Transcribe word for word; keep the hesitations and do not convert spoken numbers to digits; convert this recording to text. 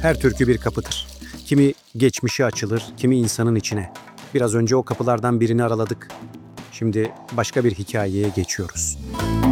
Her türkü bir kapıdır. Kimi geçmişi açılır, kimi insanın içine. Biraz önce o kapılardan birini araladık. Şimdi başka bir hikayeye geçiyoruz.